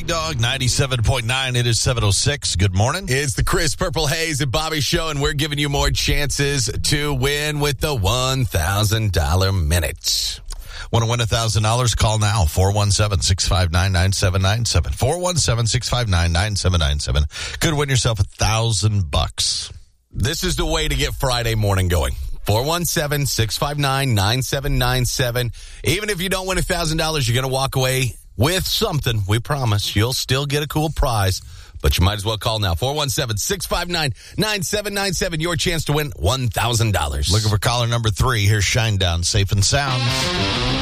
Big Dog 97.9. It is 7:06. Good morning. It's the Chris Purple Haze and Bobby Show, and we're giving you more chances to win with the $1,000 minute. Want to win $1,000? Call now. 417-659-9797. 417-659-9797. Could win yourself $1,000. This is the way to get Friday morning going. 417-659-9797. Even if you don't win $1,000, you're going to walk away with something. We promise. You'll still get a cool prize, but you might as well call now. 417-659-9797. Your chance to win $1,000. Looking for caller number 3. Here's Shinedown, Safe and Sound.